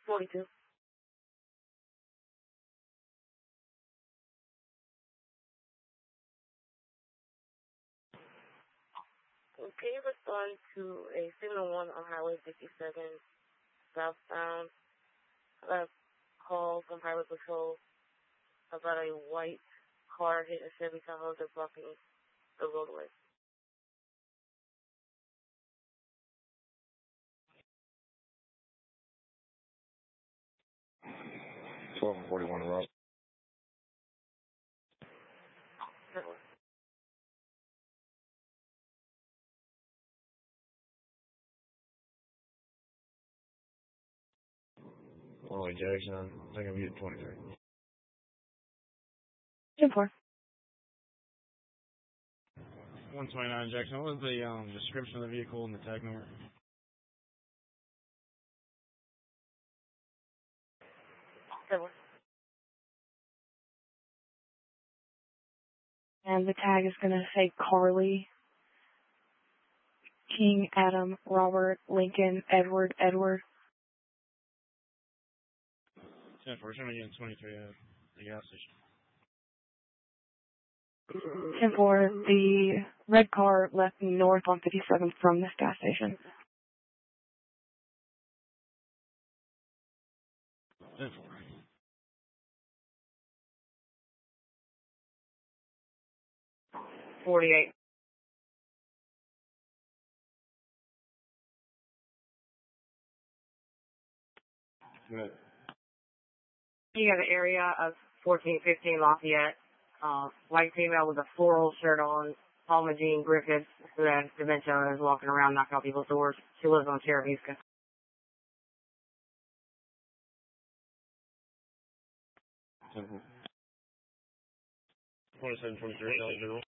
42. Can you respond to a signal 1 on Highway 57 southbound? I got a call from Highway Patrol about a white car hitting a Chevy Tahoe. They're blocking the roadway. Twelve 41 route. Oh, Jackson. I think I'm getting 23. 10-4. 129 Jackson. What was the description of the vehicle and the tag number? And the tag is going to say Carly, King, Adam, Robert, Lincoln, Edward. 10-4. We're getting 23 at the gas station. 10-4. The red car left north on 57 from this gas station. 10-4. 48. Good. You got an area of 1415 Lafayette. White female with a floral shirt on. Palma Jean Griffiths, who has dementia and is walking around knocking on people's doors. She lives on Cherubusca. 10-4. 27-23.